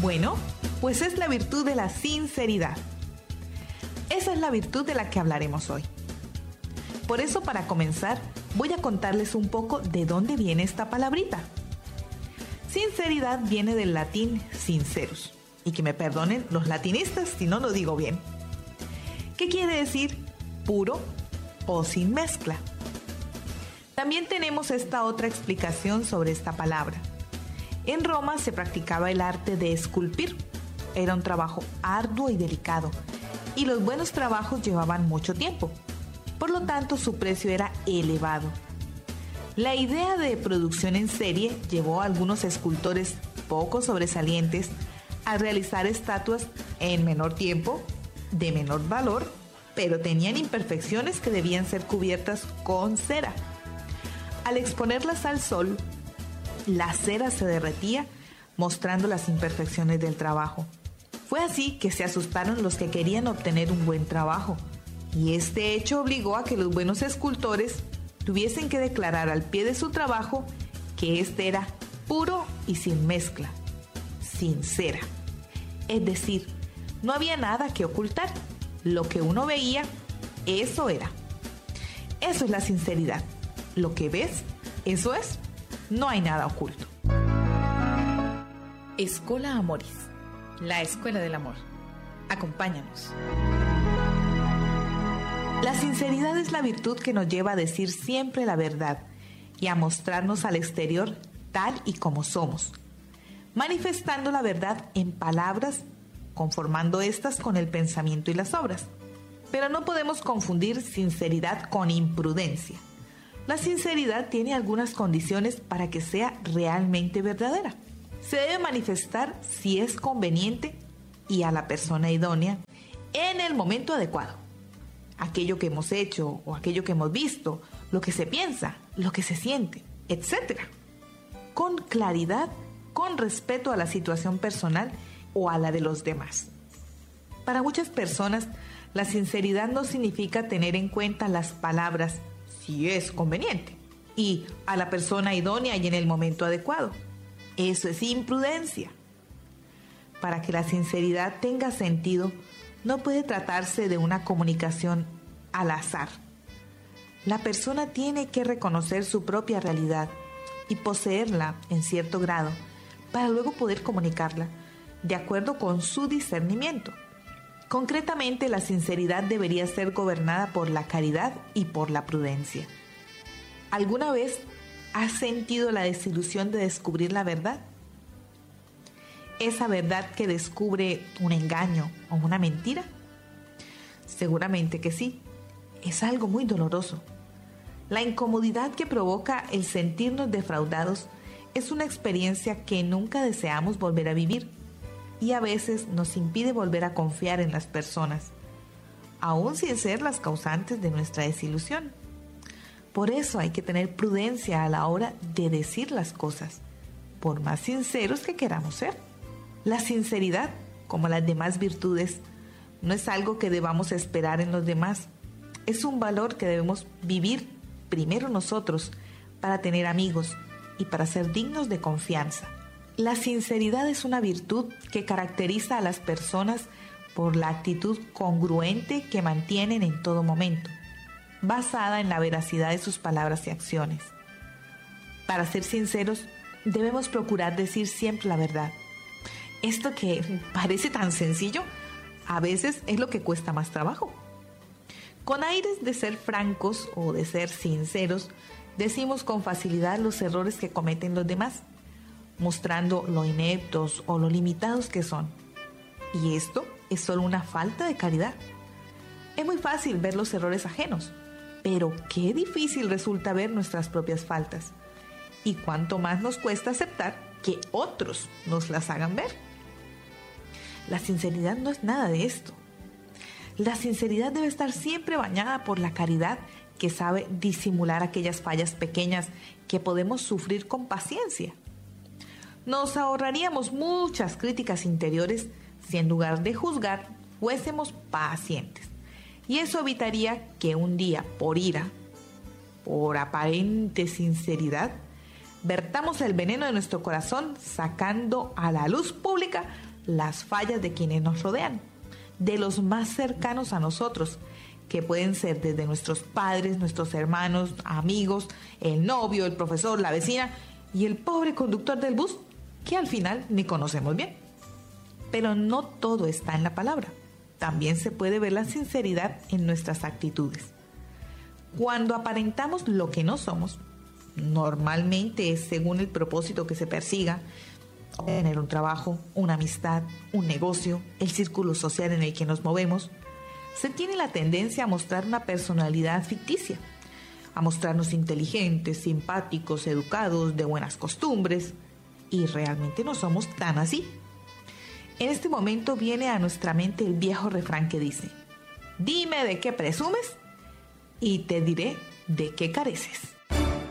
Bueno, pues es la virtud de la sinceridad. Esa es la virtud de la que hablaremos hoy. Por eso, para comenzar, voy a contarles un poco de dónde viene esta palabrita. Sinceridad viene del latín sincerus, y que me perdonen los latinistas si no lo digo bien. ¿Qué quiere decir puro o sin mezcla? También tenemos esta otra explicación sobre esta palabra. En Roma se practicaba el arte de esculpir. Era un trabajo arduo y delicado, y los buenos trabajos llevaban mucho tiempo. Por lo tanto, su precio era elevado. La idea de producción en serie llevó a algunos escultores poco sobresalientes a realizar estatuas en menor tiempo, de menor valor, pero tenían imperfecciones que debían ser cubiertas con cera. Al exponerlas al sol, la cera se derretía, mostrando las imperfecciones del trabajo. Fue así que se asustaron los que querían obtener un buen trabajo, y este hecho obligó a que los buenos escultores tuviesen que declarar al pie de su trabajo que este era puro y sin mezcla, sin cera. Es decir, no había nada que ocultar. Lo que uno veía, eso era. Eso es la sinceridad. Lo que ves, eso es. No hay nada oculto. Escola Amoris, la escuela del amor. Acompáñanos. La sinceridad es la virtud que nos lleva a decir siempre la verdad y a mostrarnos al exterior tal y como somos, manifestando la verdad en palabras, conformando estas con el pensamiento y las obras. Pero no podemos confundir sinceridad con imprudencia. La sinceridad tiene algunas condiciones para que sea realmente verdadera. Se debe manifestar si es conveniente y a la persona idónea en el momento adecuado. Aquello que hemos hecho o aquello que hemos visto, lo que se piensa, lo que se siente, etc. Con claridad, con respeto a la situación personal o a la de los demás. Para muchas personas, la sinceridad no significa tener en cuenta las palabras si es conveniente y a la persona idónea y en el momento adecuado. Eso es imprudencia. Para que la sinceridad tenga sentido, no puede tratarse de una comunicación al azar. La persona tiene que reconocer su propia realidad y poseerla en cierto grado para luego poder comunicarla de acuerdo con su discernimiento. Concretamente, la sinceridad debería ser gobernada por la caridad y por la prudencia. ¿Alguna vez has sentido la desilusión de descubrir la verdad? ¿Esa verdad que descubre un engaño o una mentira? Seguramente que sí. Es algo muy doloroso. La incomodidad que provoca el sentirnos defraudados es una experiencia que nunca deseamos volver a vivir y a veces nos impide volver a confiar en las personas, aún sin ser las causantes de nuestra desilusión. Por eso hay que tener prudencia a la hora de decir las cosas, por más sinceros que queramos ser. La sinceridad, como las demás virtudes, no es algo que debamos esperar en los demás. Es un valor que debemos vivir primero nosotros para tener amigos y para ser dignos de confianza. La sinceridad es una virtud que caracteriza a las personas por la actitud congruente que mantienen en todo momento, basada en la veracidad de sus palabras y acciones. Para ser sinceros, debemos procurar decir siempre la verdad. Esto que parece tan sencillo, a veces es lo que cuesta más trabajo. Con aires de ser francos o de ser sinceros, decimos con facilidad los errores que cometen los demás, mostrando lo ineptos o lo limitados que son. Y esto es solo una falta de caridad. Es muy fácil ver los errores ajenos, pero qué difícil resulta ver nuestras propias faltas. Y cuánto más nos cuesta aceptar que otros nos las hagan ver. La sinceridad no es nada de esto. La sinceridad debe estar siempre bañada por la caridad que sabe disimular aquellas fallas pequeñas que podemos sufrir con paciencia. Nos ahorraríamos muchas críticas interiores si en lugar de juzgar fuésemos pacientes. Y eso evitaría que un día, por ira, por aparente sinceridad, vertamos el veneno de nuestro corazón sacando a la luz pública las fallas de quienes nos rodean, de los más cercanos a nosotros, que pueden ser desde nuestros padres, nuestros hermanos, amigos, el novio, el profesor, la vecina y el pobre conductor del bus, que al final ni conocemos bien. Pero no todo está en la palabra. También se puede ver la sinceridad en nuestras actitudes. Cuando aparentamos lo que no somos, normalmente es según el propósito que se persiga: tener un trabajo, una amistad, un negocio, el círculo social en el que nos movemos. Se tiene la tendencia a mostrar una personalidad ficticia, a mostrarnos inteligentes, simpáticos, educados, de buenas costumbres, y realmente no somos tan así. En este momento viene a nuestra mente el viejo refrán que dice: dime de qué presumes y te diré de qué careces.